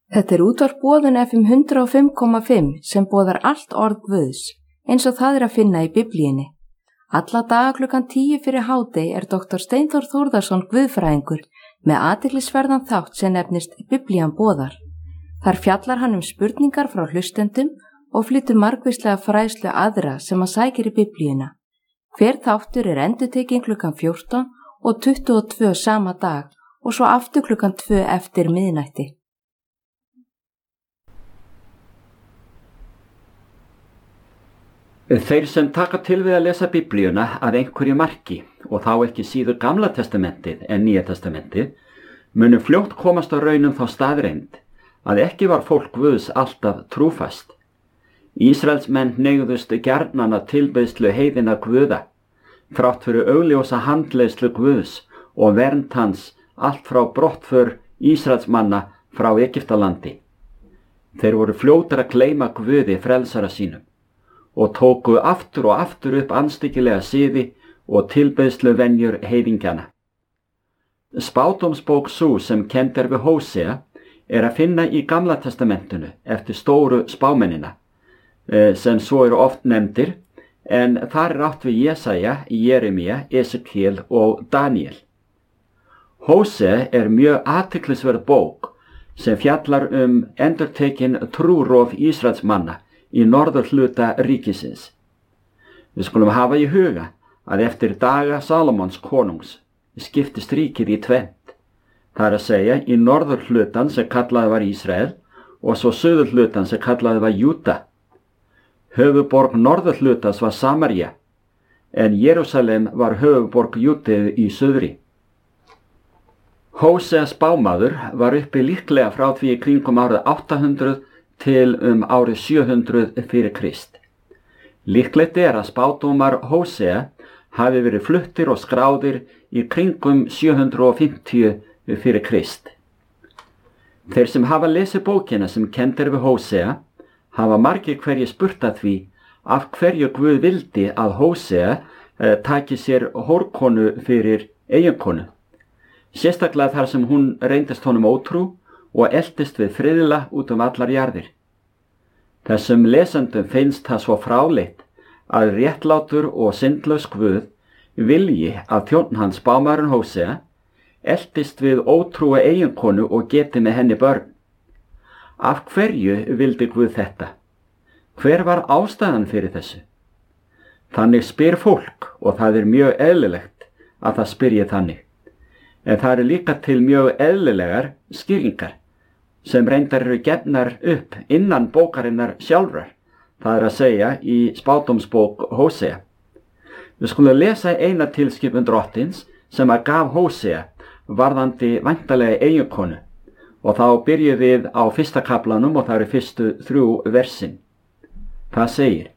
Þetta útvarp Boðun FM 105,5 sem boðar allt orð Guðs, eins og það að finna í Biblíunni. Alla daga klukkan 10 fyrir hádegi Dr. Steinþór Þórðarson guðfræðingur með athyglisverðan þátt sem nefnist Biblían boðar. Þar fjallar hann spurningar frá hlustendum og flytur margvíslega fræðslu aðra sem hann sækir í Biblíuna. Hver þáttur endurtekinn klukkan 14 og 22 sama dag og svo aftur klukkan 2 eftir miðnætti. Þeir sem taka til við að lesa Biblíuna að einhverju marki og þá ekki síður Gamla testamentið en Nýja testamentið munu fljótt komast á raun þá staðreynd að ekki var fólk Guðs alltaf trúfast. Ísraelsmenn hneigðust gjarnan að tilbeiðslu heiðinna guða, þrátt fyrir augljósa handleiðslu Guðs og vernd hans allt frá brottför Ísraelsmanna frá Egyptalandi. Þeir voru fljótir að gleyma Guði frelsara sínum og tóku aftur og aftur upp andstyggilega siði og tilbeiðslu venjur heiðingjana. Spádómsbók sú sem kennd við Hósea að finna í Gamla testamentinu eftir stóru spámennina, sem svo eru oft nefndir, en þar átt við Jesaja, Jeremía, Esekiel og Daniel. Hósea mjög athyglisverð bók sem fjallar endurtekin trúrof Ísraelsmanna í norðurhluta ríkisins. Við skulum hafa í huga að eftir daga Salomons konungs skiptist ríkið í tvennt. Það að segja í norðurhlutan sem kallaði var Ísrael og svo suðurhlutan sem kallaði var Júda. Höfuðborg norðurhlutans var Samaría, en Jerúsalem var höfuðborg Júdeu í suðri. Hósea spámaður var uppi líklega frá því í kringum árið 800 til árið 700 fyrir Krist. Líklegt að spádómar Hósea hafi verið fluttir og skráðir í kringum 750 fyrir Krist. Þeir sem hafa lesið bókina sem kennd við Hósea hafa margir hverju spurt að því af hverju Guð vildi að Hósea taki sér hórkonu fyrir eiginkonu. Sérstaklega þar sem hún reyndist honum ótrú og eltist við friðla út allar jarðir. Þessum lesendum finnst það svo fráleitt að réttlátur og syndlaus Guð vilji að þjónn hans spámaðurinn Hósea eltist við ótrúa eiginkonu og geti með henni börn. Af hverju vildi Guð þetta? Hver var ástæðan fyrir þessu? Þannig spyr fólk og það mjög eðlilegt að það spyrji þannig. En það líka til mjög eðlilegar skýringar sem reyndar gefnar upp innan bókarinnar sjálfrar, það að segja í spádómsbók Hósea. Við skulum lesa eina tilskipun drottins sem gaf Hósea varðandi væntanlega eiginkonu og þá byrjum við á fyrsta kaflanum og það fyrstu 3 versin. Það segir: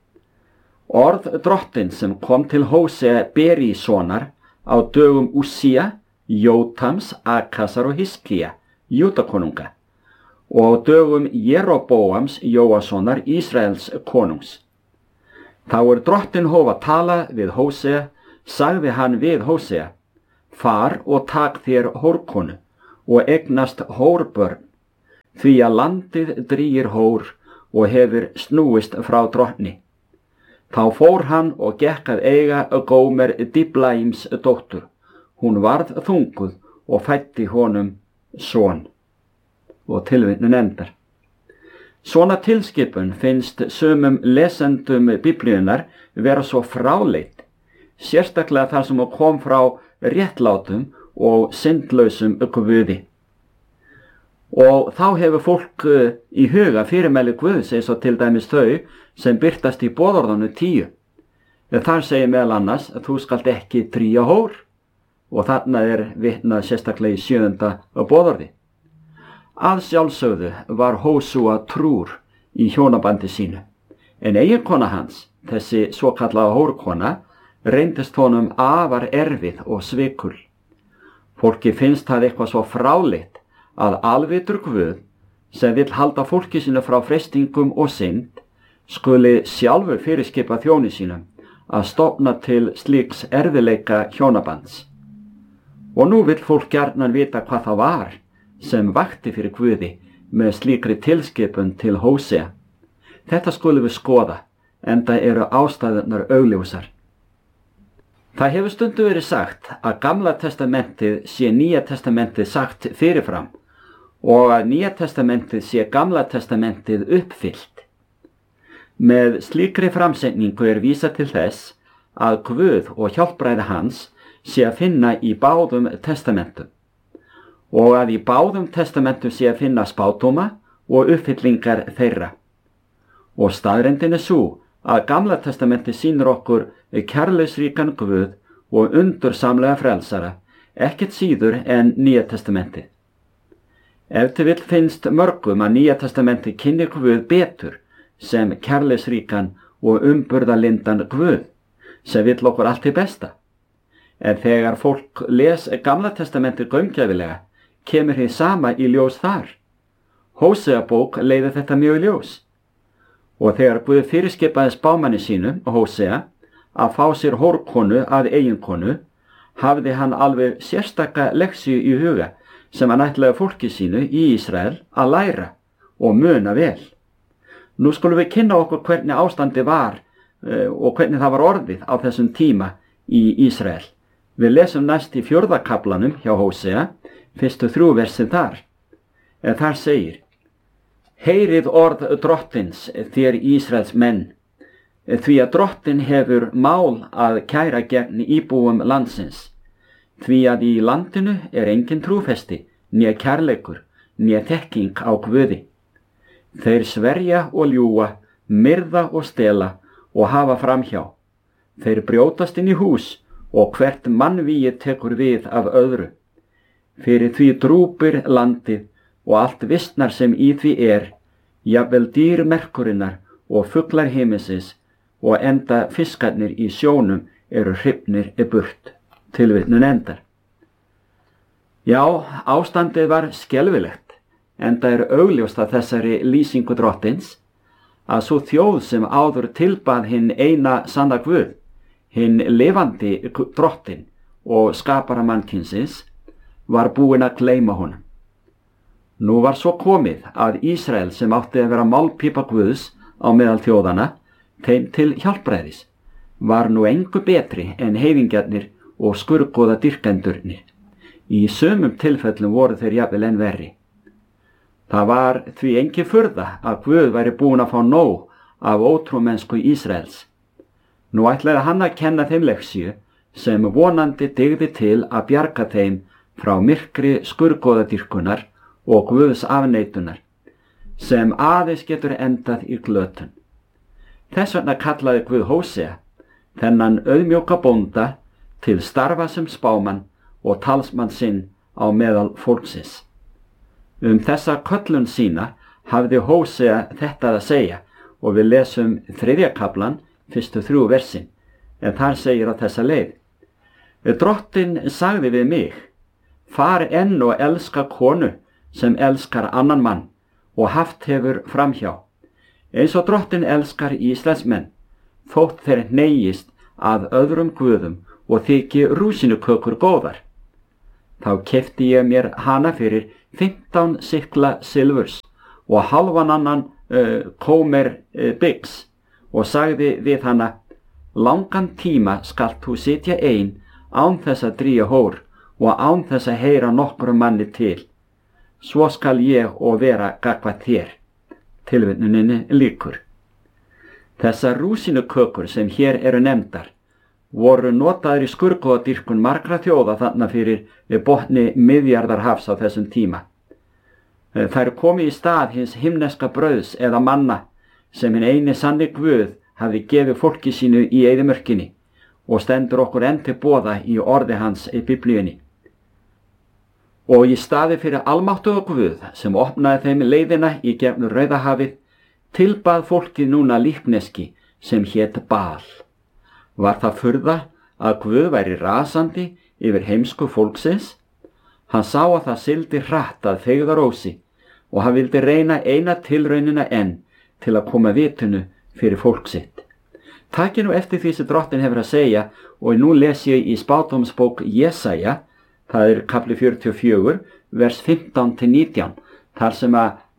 Orð drottins sem kom til Hósea Berísonar á dögum Úsía, Jótams, Akasar og Hiskía, Júdakonunga, og dögum Jeroboams Jóassonar, Ísraels konungs. Þá drottinn hóf að tala við Hósea, sagði hann við Hósea: Far og tak þér hórkonu og eignast hórbörn, því að landið drýgir hór og hefur snúist frá drottni. Þá fór hann og gekk að eiga Gómer Diblaíms dóttur. Hún varð þunguð og fæddi honum son. Og tilvitnun endar. Svona tilskipun finnst sumum lesendum Biblíunar vera svo fráleit, sérstaklega þar sem hún kom frá réttlátum og syndlausum Guði. Og þá hefur fólk í huga fyrirmæli Guðs eins og til dæmis þau sem birtast í boðorðinu 10. Þar segir meðal annars að þú skalt ekki drýgja hór og þarna vitnað sérstaklega í 7. boðorði. Að sjálfsögðu var Hósúa trúr í hjónabandi sínu, en eiginkona hans, þessi svokallaða hórkona, reyndist honum afar erfið og svikul. Fólki finnst það eitthvað svo fráleitt að alvitur Guð, sem vill halda fólki sínu frá freistingum og synd, skuli sjálfur fyrirskipa þjóni sínum að stofna til slíks erfiðleika hjónabands. Og nú vill fólk gjarnan vita hvað það var sem vakti fyrir Guði með slíkri tilskipun til Hósea. Þetta skulum við skoða, enda eru ástæðurnar augljósar. Það hefur stundu verið sagt að Gamla testamentið sé Nýja testamentið sagt fyrirfram og að Nýja testamentið sé Gamla testamentið uppfyllt. Með slíkri framsetningu er vísað til þess að Guð og hjálpræði hans sé að finna í báðum testamentum og að í báðum testamentum sé að finna spádóma og uppfyllingar þeirra. Og staðreyndin er sú að Gamla testamentið sýnir okkur kærleiksríkan Guð og undursamlega frelsara, ekkert síður en Nýja testamentið. Ef til vill finnst mörgum að Nýja testamentið kynnir Guð betur sem kærleiksríkan og umburðarlyndan Guð, sem vill okkur allt til besta. En þegar fólk les Gamla testamentið gaumgæfilega, kemur hið sama í ljós þar. Hósea bók leiðir þetta mjög í ljós. Og þegar Guð fyrirskipaði spámanni sínum, Hósea, að fá sér hórkonu að eiginkonu, hafði hann alveg sérstaka leksíu í huga sem hann ætlaði fólki sínu í Ísrael að læra og muna vel. Nú skulum við kynna okkur hvernig ástandi var og hvernig það var orðið á þessum tíma í Ísrael. Við lesum næst í 4. kaflanum hjá Hósea, fyrstu 3 versin þar. En þar segir: Heyrið orð drottins þér Ísraels menn, því að drottin hefur mál að kæra gegn íbúum landsins, því að í landinu er engin trúfesti, né kærleikur, né þekking á Guði. Þeir sverja og ljúga, myrða og stela og hafa framhjá. Þeir brjótast inn í hús og hvert mannvíi tekur við af öðru. Fyrir því drúpir landið og allt vistnar sem í því jafnvel dýr merkurinnar og fuglar himinsins og enda fiskarnir í sjónum eru hrifnir burt. Tilvitnun endar. Já, ástandið var skelfilegt, enda augljóst að þessari lýsingu drottins að sú þjóð sem áður tilbað hinn eina sanna Guð, hinn lifandi drottin og skapara mannkynsins, var búin að gleyma honum. Nú var svo komið að Ísrael sem átti að vera málpípa Guðs á meðal þjóðana, þeim til hjálpræðis, var nú engu betri en heiðingjarnir og skurgoða dyrkendurnir. Í sumum tilfellum voru þeir jafnvel enn verri. Það var því engin furða að Guð væri búin að fá nóg af ótrúmennsku Ísraels. Nú ætlaði hann að kenna þeim leksíu sem vonandi dygði til að bjarga þeim frá myrkri skurgoðadýrkunar og Guðs afneitunar, sem aðeins getur endað í glötun. Þess vegna kallaði Guð Hósea, þennan auðmjóka bónda, til starfa sem spámann og talsmann sinn á meðal fólksins. Þessa köllun sína hafði Hósea þetta að segja og við lesum 3. kaflan, fyrstu 3 versin, en þar segir á þessa leið: Drottin sagði við mig, far enn og elska konu sem elskar annan mann og haft hefur framhjá, eins og drottin elskar Ísraels menn, þótt þeir hneiist að öðrum guðum og þyki rúsinukökur góðar. Þá keypti ég mér hana fyrir 15 sikla silfurs og hálfan annan kómer byggs og sagði við hana: langan tíma skalt þú sitja ein án þess að dríja hór og án þess að heyra nokkrum manni til. Svo skal ég og vera gagnvart þér. Tilvitnuninni lýkur. Þessar rúsinukökur sem hér eru nefndar voru notaðir í skurgoðadýrkun margra þjóða þarna fyrir við botni Miðjarðarhafs á þessum tíma. Þær komu í stað hins himneska brauðs eða manna sem hinn eini sanni Guð hafði gefið fólki sínu í eyðimörkinni og stendur okkur enn til boða í orði hans í Biblíunni. Og í staði fyrir almáttuga Guð sem opnaði þeim leiðina í gegnum Rauðahafið, tilbað fólkið núna líkneski sem hét Baal. Var það furða að Guð væri rasandi yfir heimsku fólksins? Hann sá að það sigldi hratt að feigðarósi og hann vildi reyna eina tilraunina enn til að koma vitinu fyrir fólk sitt. Takið nú eftir því sem drottin hefur að segja og nú les ég í spádómsbók Jesaja, það er kapli 44, vers 15-19, þar sem að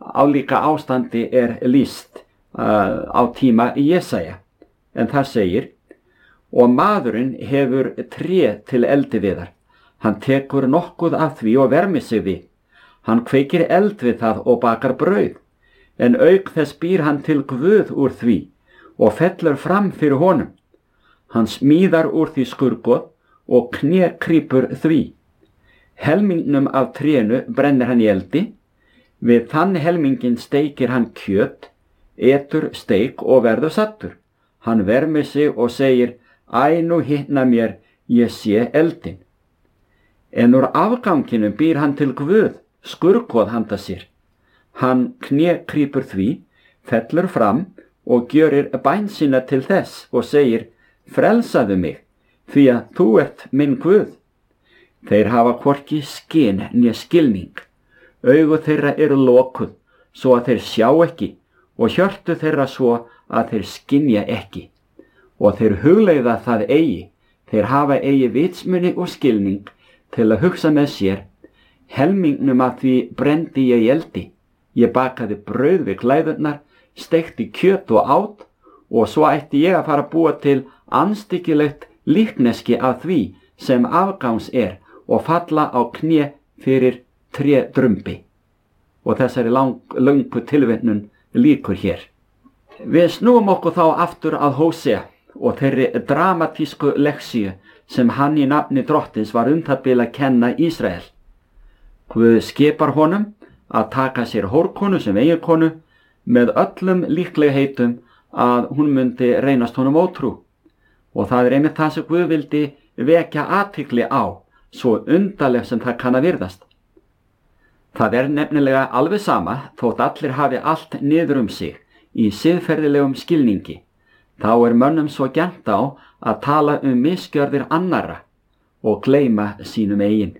álíka ástandi lýst á tíma Jesaja, en þar segir: og maðurinn hefur tré til eldiviðar, hann tekur nokkuð af því og vermir sig við, hann kveikir eld við það og bakar brauð, en auk þess býr hann til guð úr því og fellur fram fyrir honum, hann smíðar úr því skurgoð og knékrýpur því, helmingnum af trénu brennir hann í eldi, við þann helmingin steikir hann kjöt, etur steik og verður sattur, hann vermir sig og segir: æ, nú hitna mér, ég sé eldin. En úr afganginum býr hann til guð, skurgoð handa sér, hann knékrýpur því, fellur fram og gjörir bæn sína til þess og segir: frelsaðu mig, því að þú ert minn guð. Þeir hafa hvorki skyn né skilning, augu þeirra eru lokuð, svo að þeir sjá ekki, og hjörtu þeirra svo að þeir skynja ekki. Og þeir hugleiða það eigi, þeir hafa eigi vitsmuni og skilning til að hugsa með sér: helmingnum af því brendi ég í eldi, ég bakaði brauð við klæðurnar, steikti kjöt og át, og svo ætti ég að fara að búa til andstyggilegt líkneski af því sem afgangs og falla á kné fyrir trédrumbi. Og þessari löngu tilvitnun lýkur hér. Við snúum okkur þá aftur að Hósea og þeirri dramatísku leksíu sem hann í nafni drottins var það bil að kenna Ísrael. Guð skipar honum að taka sér hórkonu sem eiginkonu með öllum líklegheitum að hún myndi reynast honum ótrú. Og það einmitt það sem Guð vildi vekja athygli á, svo undarleg sem það kann að virðast. Það nefnilega alveg sama þótt allir hafi allt niður sig í siðferðilegum skilningi. Þá mönnum svo gjarnt á að tala misgjörðir annarra og gleyma sínum eigin.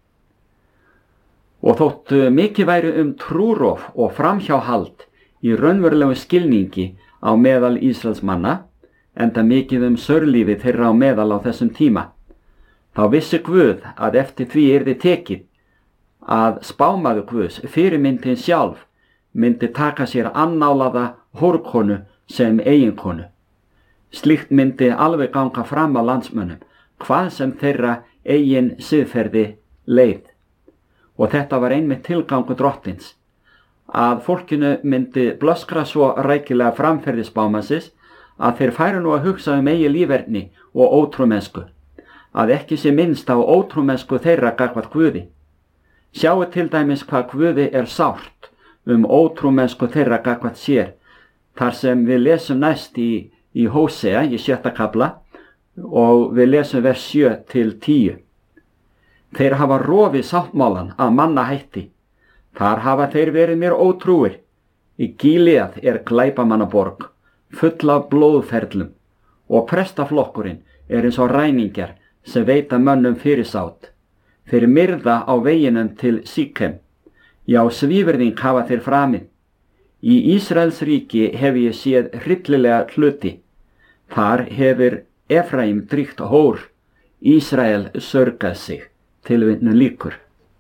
Og þótt mikið væri trúrof og framhjáhald í raunverulegum skilningi á meðal Ísraelsmanna, enda mikið saurlífi þeirra á meðal á þessum tíma, þá vissi Guð að eftir því yrði tekið að spámaður Guðs, fyrirmyndin sjálf, myndi taka sér annálaða hórkonu sem eiginkonu. Slíkt myndi alveg ganga fram á landsmönnum, hvað sem þeirra eigin siðferði leið. Og þetta var einmitt tilgangur drottins, að fólkinu myndi blöskra svo rækilega framferði spámannsins að þeir færu nú að hugsa eigin líferni og ótrúmennsku, að ekki sé minnst á ótrúmennsku þeirra gagnvart Guði. Sjáu til dæmis hvað Guði sárt ótrúmennsku þeirra gagnvart sér, þar sem við lesum næst í Hósea í 6. kafla og við lesum vers 7 til 10. Þeir hafa rofið sáttmálan að manna hætti, þar hafa þeir verið mér ótrúir. Í Gílead glæpamannaborg, full af blóðferlum, og prestaflokkurinn eins og ræningjar sem veita mönnum fyrirsát. Þeir myrða á veginum til Síkem, já svívirðing hafa þeir framið. Í Ísraels ríki hef ég séð hryllilega hluti, þar hefur Efraím dríkt hór, Ísrael sörgað sig, tilvitnun lýkur.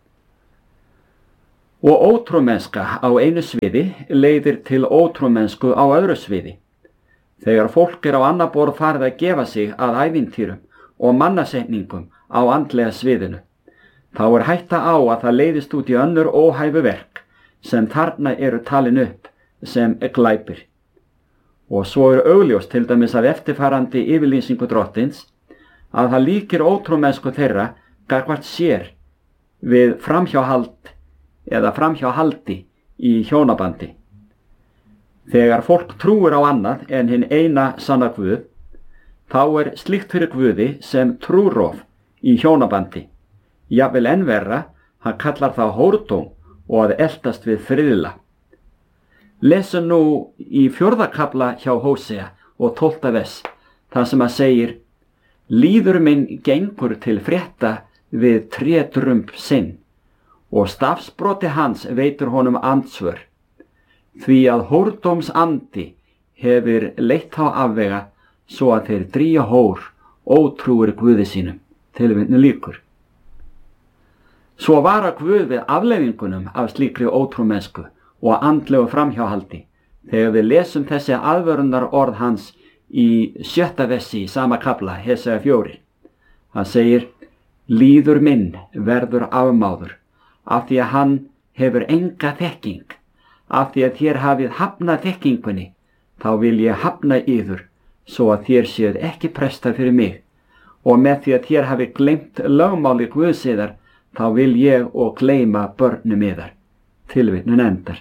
Og ótrúmennska á einu sviði leiðir til ótrúmennsku á öðru sviði. Þegar fólk á annað borð farið að gefa sig að ævintýrum og mannasetningum á andlega sviðinu, þá hætta á að það leiðist út í önnur óhæfu verk sem þarna talin upp sem glæpir. Og svo augljóst til dæmis af eftirfarandi yfirlýsingu drottins að það líkir ótrúmennsku þeirra gagnvart sér við framhjáhald eða framhjáhaldi í hjónabandi. Þegar fólk trúir á annað en hinn eina sanna Guð, þá slíkt fyrir Guði sem trúrof í hjónabandi. Jafnvel enn verra, hann kallar það hórdóm og að eltast við friðla. Lesum nú í 4. kafla hjá Hósea og 12. vers, þar sem segir: líður minn gengur til frétta við trédrumb sinn, og stafsbroti hans veitir honum andsvör, því að hórdóms andi hefur leitt þá afvega svo að þeir drýja hór ótrúir Guði sínum, tilvitnun lýkur. Svo vara Guð við afleiðingunum af slíkri ótrúmennsku og andlegu framhjáhaldi þegar við lesum þessi aðvörunar orð hans í 7. versi í sama kafla, Hesea 4. Hann segir: líður minn verður afmáður, af því að hann hefur enga þekking. Af því að þér hafið hafnað þekkingunni, þá vil ég hafna yður, svo að þér séuð ekki prestar fyrir mig. Og með því að þér hafið gleymt lögmáli Guðs yðar, þá vil ég og gleyma börnum yðar. Tilvitnun endar.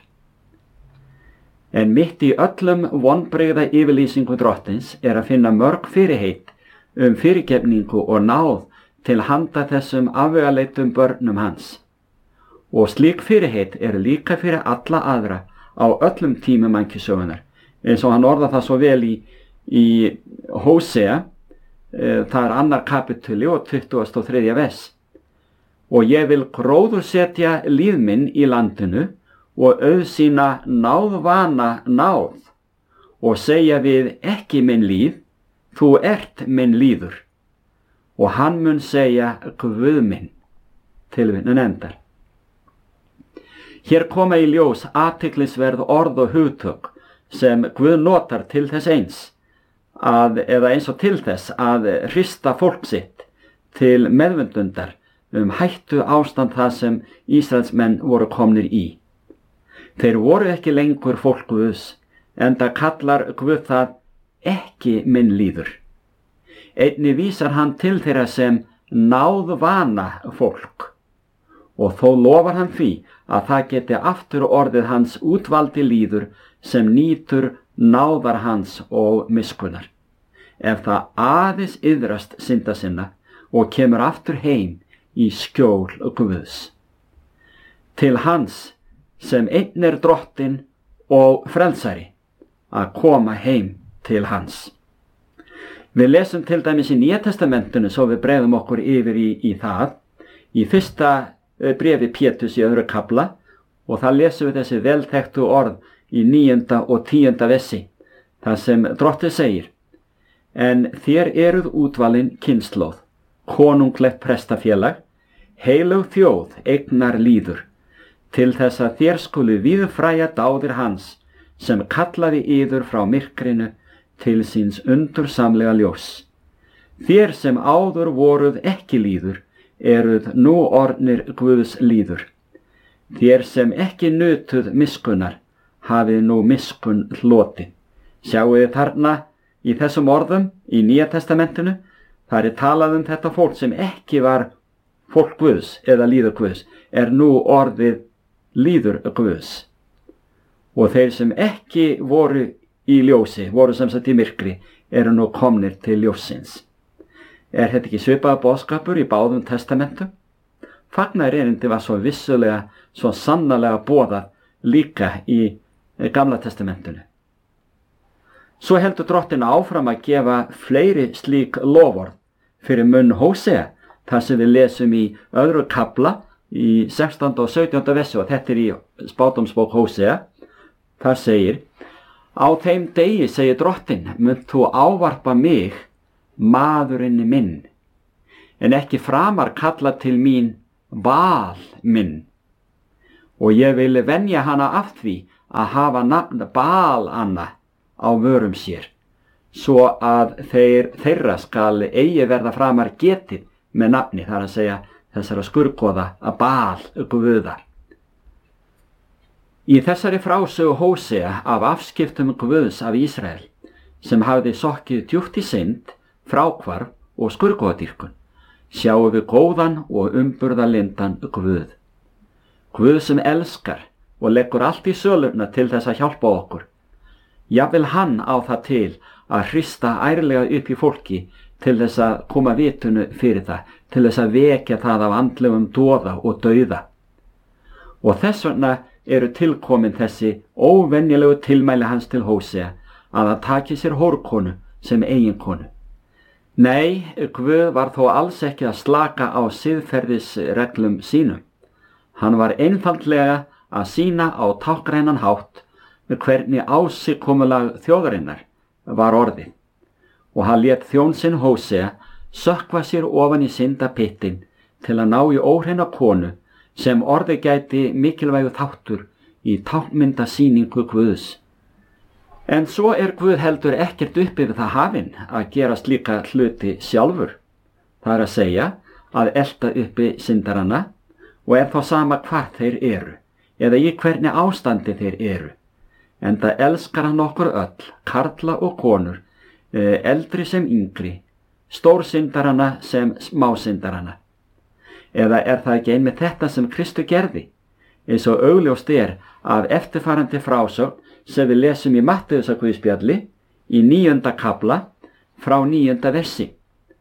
En mitt í öllum vonbrigða yfirlýsingu drottins að finna mörg fyrirheit fyrirgefningu og náð til handa þessum afvegaleitum börnum hans. Og slík fyrirheit líka fyrir alla aðra á öllum tímum mannkynssögunnar, eins og hann orðar það svo vel í Hósea, það 2. kapituli og 23. vers. Og ég vil gróðursetja líf minn í landinu og auðsýna náðvana náð og segja við ekki minn líf, þú ert minn líður. Og hann mun segja Guð minn. Tilvitnun endar. Hér koma í ljós athyglisverð orð og hugtök sem Guð notar til þess eða eins og til þess að hrista fólk sitt til meðvundundar hættu ástand það sem Ísraelsmenn voru komnir í. Þeir voru ekki lengur fólk Guðs, enda kallar Guð það ekki minn líður. Einnig vísar hann til þeirra sem náðvana fólk, og þó lofar hann því að það geti aftur orðið hans útvaldi líður sem nýtur náðar hans og miskunnar, ef það aðeins iðrast synda sinna og kemur aftur heim í skjól Guðs. Til hans sem einn drottinn og frelsari, að koma heim til hans. Við lesum til dæmis í Nýja testamentinu, svo við bregðum okkur yfir í það, í 1. bréfi Péturs í 2. kafla, og það lesum við þessi velþekktu orð í 9. og 10. versi, þar sem drottinn segir: en þér eruð útvalin kynslóð, konunglegt prestafélag, heilög þjóð eignar líður, til þess að þér skulu víðfræja dáðir hans, sem kallaði yður frá myrkrinu til síns undursamlega ljós. Þér sem áður voruð ekki líður, eruð nú orðnir Guðs líður. Þér sem ekki nutuð miskunnar, hafið nú miskun hlotið. Sjáu þið þarna í þessum orðum í Nýja testamentinu, þar talað þetta fólk sem ekki var fólk Guðs eða líður Guðs, nú orðið líður Guðs. Og þeir sem ekki voru í ljósi, voru sem sagt í myrkri, nú komnir til ljósins. Þetta ekki svipaður boðskapur í báðum testamentum? Fagnaðarerindi var svo vissulega, svo sannarlega boðað líka í Gamla testamentinu. Svo heldur drottinn áfram að gefa fleiri slík loforð fyrir munn Hósea, þar sem við lesum í 2. kafla í 16. og 17. versi, og þetta í spádómsbók Hósea. Þar segir: á þeim degi, segir drottinn, munt þú ávarpa mig, maðurinn minn, en ekki framar kalla til mín Baal minn. Og ég vil venja hana af því að hafa nafn Baal-anna á vörum sér, svo að þeirra skal eigi verða framar getið með nafni, þar að segja þessara skurgoða að Baal guðar. Í þessari frásögu Hósea af afskiptum Guðs af Ísrael, sem hafði sokkið djúpt í synd, fráhvarf og skurgoðadýrkun, sjáum við góðan og umburðarlyndan Guð. Guð sem elskar og leggur allt í sölurna til þess að hjálpa okkur. Jafnvel hann á það til að hrista ærlega upp í fólki til þess að koma vitunu fyrir það, til þess að vekja það af andlegum doða og dauða. Og þess vegna tilkomin þessi óvenjulegu tilmæli hans til Hósea að hann taki sér hórkonu sem eiginkonu. Nei, Guð var þó alls ekki að slaka á siðferðisreglum sínum. Hann var einfaldlega að sýna á táknrænan hátt hvernig ásigkomulag þjóðarinnar var orðið, og hann lét þjón sinn Hósea sökkva sér ofan í syndapyttin til að ná í óhreina konu sem orðið gæti mikilvægu þáttur í táknmyndasýningu Guðs. En svo Guð heldur ekkert upp yfir það hafinn að gera slíka hluti sjálfur. Það að segja að elta uppi syndarana og þá sama hvar þeir eru eða í hvernig ástandi þeir eru. Enda elskar hann okkur öll, karla og konur, eldri sem yngri, stórsyndarana sem smásyndarana. Eða það ekki einmitt þetta sem Kristur gerði, eins og augljóst af eftirfarandi frásögn sem við lesum í Mattheusarguðspjalli í 9. kafla frá 9. versi.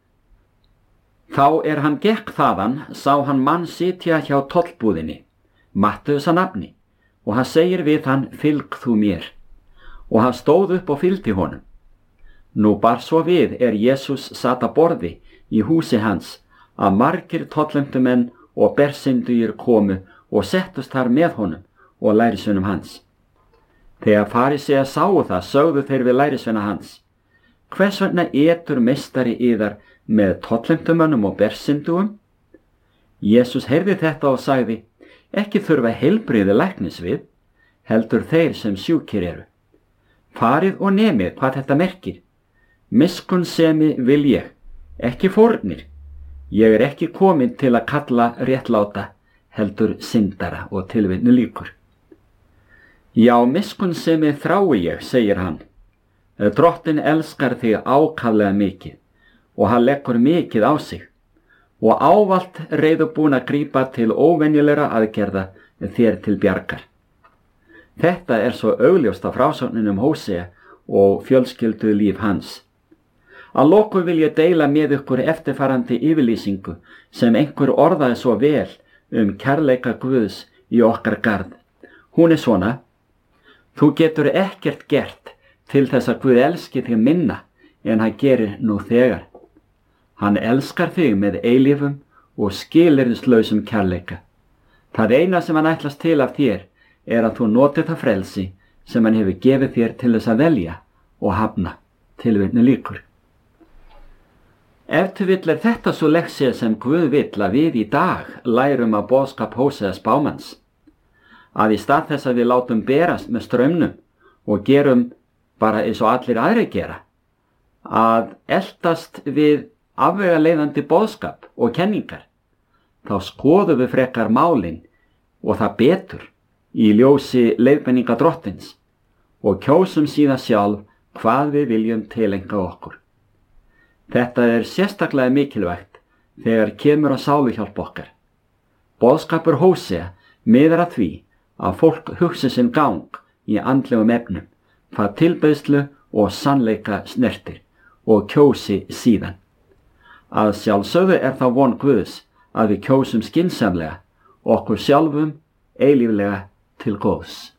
Þá hann gekk þaðan, sá hann mann sitja hjá tollbúðinni, Mattheus að nafni, og hann segir við hann, fylg þú mér. Og hann stóð upp og fylgdi honum. Nú bar svo við Jesús sat að borði í húsi hans, að margir tollefndumenn og bersyndur komu og settust þar með honum og lærisveinum hans. Þegar farisear sáu það, sögðu þeir við lærisveina hans, hvers vegna etur meistari yðar með tollefndumönnum og bersindugum? Jesús heyrði þetta og sagði, ekki þurfa heilbrigði læknis við, heldur þeir sem sjúkir eru. Farið og nemið hvað þetta merkir. Miskunnsemi vil ég, ekki fórnir. Ég ekki komin til að kalla réttláta, heldur syndara og tilvitnu lýkur. Já, miskunnsemi þrái ég, segir hann. Drottinn elskar þig ákaflega mikið og hann leggur mikið á sig og ávallt reiðubúin að grípa til óvenjulegra aðgerða þér til bjargar. Þetta svo augljóst af frásögninum Hósea og fjölskyldu líf hans. Að lokum vil ég deila með ykkur eftirfarandi yfirlýsingu sem einhver orðaði svo vel kærleika Guðs í okkar garð. Hún svona: þú getur ekkert gert til þess að Guð elski þig minna en hann gerir nú þegar. Hann elskar þig með eilífum og skilyrðislausum kærleika. Það eina sem hann ætlast til af þér að þú notið það frelsi sem hann hefur gefið þér til þess að velja og hafna. Tilvitnu lýkur. Ef til vill þetta svo leksía sem Guð vill að við í dag lærum af boðskap Hósea spámanns. Að í stað þess að við látum berast með straumnum og gerum bara eins og allir aðrir gera, að eltast við afvegaleiðandi boðskap og kenningar, þá skoðum við frekar málin og það betur í ljósi leiðbeininga Drottins og kjósum síðan sjálf hvað við viljum tilenga okkur. Þetta sérstaklega mikilvægt þegar kemur að sáluhjálp okkar. Boðskapur Hósea miðar að því að fólk hugsi sinn gang í andlegum efnum, hvað tilbeiðslu og sannleika snertir og kjósi síðan. Að sjálfsögðu það von Guðs að við kjósum skynsamlega okkur sjálfum eilíflega til góðs.